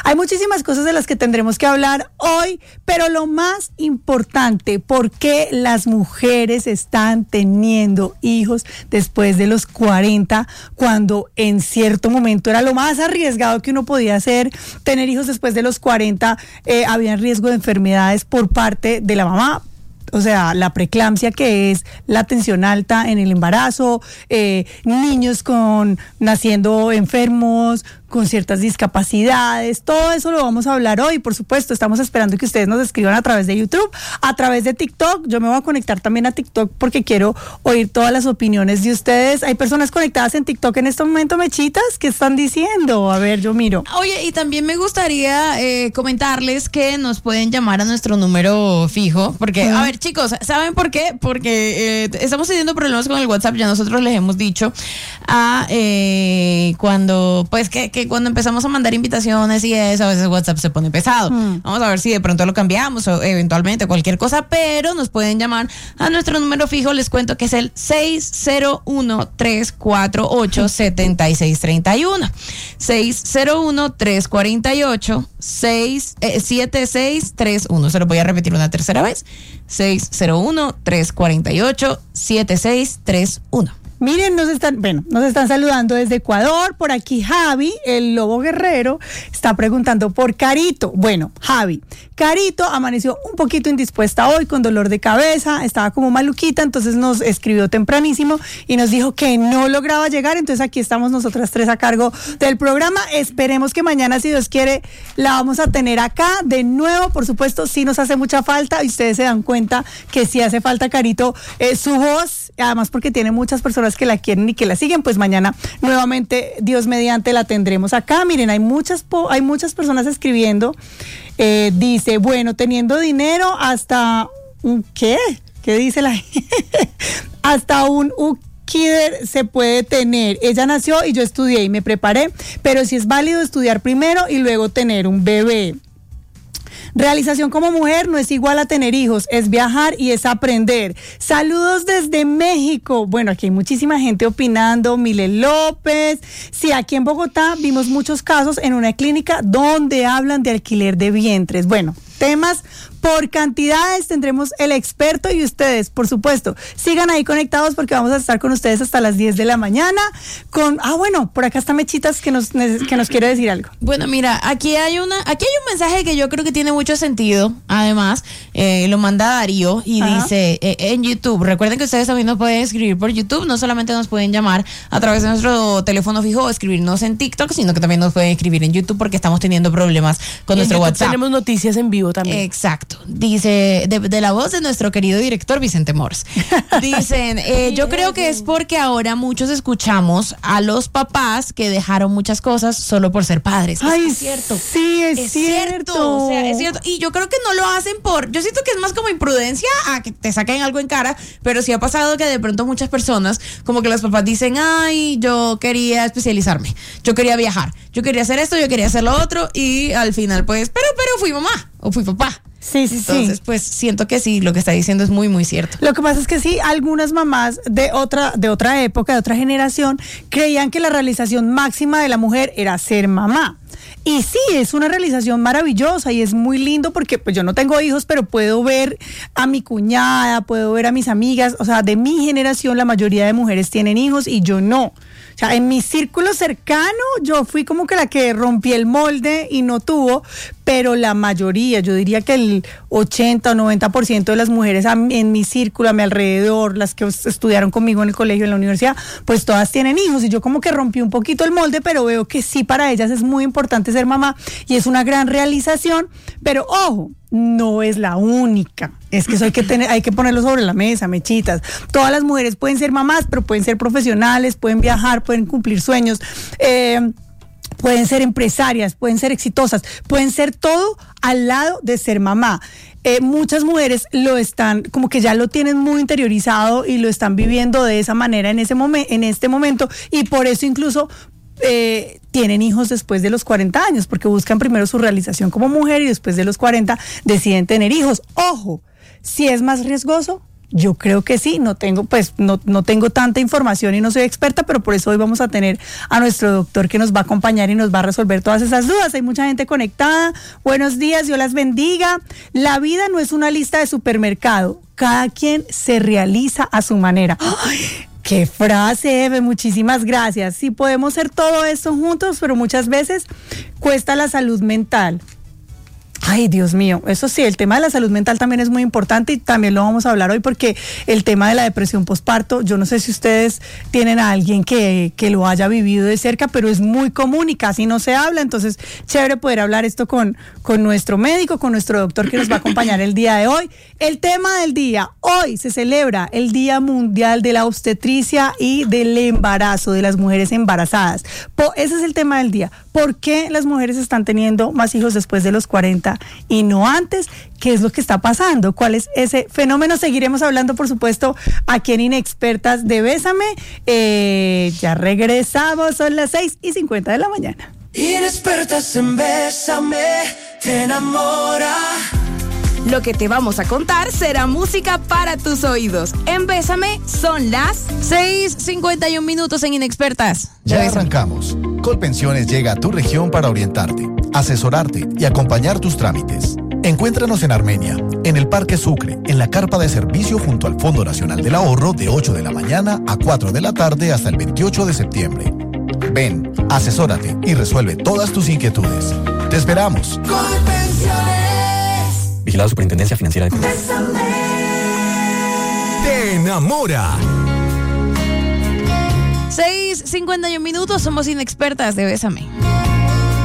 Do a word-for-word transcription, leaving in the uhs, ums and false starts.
Hay muchísimas cosas de las que tendremos que hablar hoy, pero lo más importante, ¿por qué las mujeres están teniendo hijos después de los cuarenta, cuando en cierto momento era lo más arriesgado que uno podía hacer? Tener hijos después de los cuarenta, eh, había riesgo de enfermedades por parte de la mamá. O sea, la preeclampsia, que es la tensión alta en el embarazo, eh, niños con naciendo enfermos, con ciertas discapacidades, todo eso lo vamos a hablar hoy. Por supuesto, estamos esperando que ustedes nos escriban a través de YouTube, a través de TikTok. Yo me voy a conectar también a TikTok porque quiero oír todas las opiniones de ustedes. Hay personas conectadas en TikTok en este momento, Mechitas, ¿qué están diciendo? A ver, yo miro. Oye, y también me gustaría eh, comentarles que nos pueden llamar a nuestro número fijo, porque, uh-huh. a ver, chicos, ¿saben por qué? Porque eh, estamos teniendo problemas con el WhatsApp. Ya nosotros les hemos dicho a eh, cuando, pues, que que cuando empezamos a mandar invitaciones y eso, a veces WhatsApp se pone pesado. Mm. Vamos a ver si de pronto lo cambiamos o eventualmente cualquier cosa, pero nos pueden llamar a nuestro número fijo. Les cuento que es el seis cero uno, tres cuatro ocho, siete seis tres uno. seis cero uno, tres cuatro ocho, siete seis tres uno. Se lo voy a repetir una tercera vez. seis cero uno, tres cuatro ocho, siete seis tres uno. Miren, nos están, bueno, nos están saludando desde Ecuador. Por aquí Javi, el lobo guerrero, está preguntando por Carito. Bueno, Javi, Carito amaneció un poquito indispuesta hoy, con dolor de cabeza, estaba como maluquita, entonces nos escribió tempranísimo y nos dijo que no lograba llegar. Entonces aquí estamos nosotras tres a cargo del programa. Esperemos que mañana, si Dios quiere, la vamos a tener acá de nuevo. Por supuesto, sí nos hace mucha falta y ustedes se dan cuenta que sí hace falta, Carito, eh, su voz, además porque tiene muchas personas que la quieren y que la siguen. Pues mañana nuevamente, Dios mediante, la tendremos acá. Miren, hay muchas po- hay muchas personas escribiendo. Eh, dice, bueno, teniendo dinero hasta un ¿qué? ¿Qué dice la gente? Hasta un Kider se puede tener. Ella nació y yo estudié y me preparé, pero sí es válido estudiar primero y luego tener un bebé. Realización como mujer no es igual a tener hijos, es viajar y es aprender. Saludos desde México. Bueno, aquí hay muchísima gente opinando. Mile López. Sí, aquí en Bogotá vimos muchos casos en una clínica donde hablan de alquiler de vientres. Bueno, temas por cantidades, tendremos el experto y ustedes, por supuesto, sigan ahí conectados porque vamos a estar con ustedes hasta las diez de la mañana con, ah bueno, por acá está Mechitas que nos, que nos quiere decir algo. Bueno, mira, aquí hay una, aquí hay un mensaje que yo creo que tiene mucho sentido, además, eh, lo manda Darío y Ajá. dice, eh, en YouTube, recuerden que ustedes también nos pueden escribir por YouTube, no solamente nos pueden llamar a través de nuestro teléfono fijo o escribirnos en TikTok, sino que también nos pueden escribir en YouTube porque estamos teniendo problemas con en nuestro YouTube WhatsApp. Tenemos noticias en vivo también. Exacto. Dice, de, de la voz de nuestro querido director Vicente Mors. Dicen, eh, yo creo que es porque ahora muchos escuchamos a los papás que dejaron muchas cosas solo por ser padres. Ay, es cierto. Sí, es, es cierto. cierto. O sea, es cierto. Y yo creo que no lo hacen por, yo siento que es más como imprudencia a que te saquen algo en cara, pero sí ha pasado que de pronto muchas personas, como que los papás dicen, ay, yo quería especializarme, yo quería viajar, yo quería hacer esto, yo quería hacer lo otro, y al final pues, pero, pero fui mamá o fui papá. Sí, sí, Entonces, sí. pues siento que sí, lo que está diciendo es muy, muy cierto. Lo que pasa es que sí, algunas mamás de otra, de otra época, de otra generación, creían que la realización máxima de la mujer era ser mamá. Y sí, es una realización maravillosa y es muy lindo porque pues yo no tengo hijos, pero puedo ver a mi cuñada, puedo ver a mis amigas, o sea, de mi generación la mayoría de mujeres tienen hijos y yo no. O sea, en mi círculo cercano yo fui como que la que rompí el molde y no tuvo, pero la mayoría, yo diría que el ochenta o noventa por ciento de las mujeres en mi círculo, a mi alrededor, las que estudiaron conmigo en el colegio, en la universidad, pues todas tienen hijos y yo como que rompí un poquito el molde, pero veo que sí, para ellas es muy importante ser mamá y es una gran realización, pero ojo, no es la única. Es que eso hay que tener, hay que ponerlo sobre la mesa, Mechitas. Todas las mujeres pueden ser mamás, pero pueden ser profesionales, pueden viajar, pueden cumplir sueños, eh, pueden ser empresarias, pueden ser exitosas, pueden ser todo al lado de ser mamá. Eh, muchas mujeres lo están, como que ya lo tienen muy interiorizado y lo están viviendo de esa manera en ese momen- en este momento, y por eso incluso Eh, tienen hijos después de los cuarenta años, porque buscan primero su realización como mujer y después de los cuarenta deciden tener hijos. Ojo, si es más riesgoso, Yo creo que sí, no tengo, pues, no, no tengo tanta información y no soy experta, pero por eso hoy vamos a tener a nuestro doctor que nos va a acompañar y nos va a resolver todas esas dudas. Hay mucha gente conectada. Buenos días, Dios las bendiga. La vida no es una lista de supermercado. Cada quien se realiza a su manera. ¡Ay! ¡Qué frase, Eve! Muchísimas gracias. Sí podemos hacer todo esto juntos, pero muchas veces cuesta la salud mental. Ay, Dios mío, eso sí, el tema de la salud mental también es muy importante y también lo vamos a hablar hoy porque el tema de la depresión postparto, yo no sé si ustedes tienen a alguien que, que lo haya vivido de cerca, pero es muy común y casi no se habla, entonces chévere poder hablar esto con, con nuestro médico, con nuestro doctor que nos va a acompañar el día de hoy. El tema del día, hoy se celebra el Día Mundial de la Obstetricia y del Embarazo, de las mujeres embarazadas. Po, ese es el tema del día. ¿Por qué las mujeres están teniendo más hijos después de los cuarenta y no antes? ¿Qué es lo que está pasando? ¿Cuál es ese fenómeno? Seguiremos hablando, por supuesto, aquí en Inexpertas de Bésame. Eh, ya regresamos, son las seis y cincuenta de la mañana. Inexpertas en Bésame, te enamora. Lo que te vamos a contar será música para tus oídos. En Bésame son las seis cincuenta y un minutos en Inexpertas. Ya arrancamos. Colpensiones llega a tu región para orientarte, asesorarte y acompañar tus trámites. Encuéntranos en Armenia, en el Parque Sucre, en la carpa de servicio junto al Fondo Nacional del Ahorro de ocho de la mañana a cuatro de la tarde hasta el veintiocho de septiembre. Ven, asesórate y resuelve todas tus inquietudes. Te esperamos. Colpensiones. Vigilado Superintendencia Financiera de Colombia. Te enamora. seis cincuenta y un minutos, somos Inexpertas de Bésame.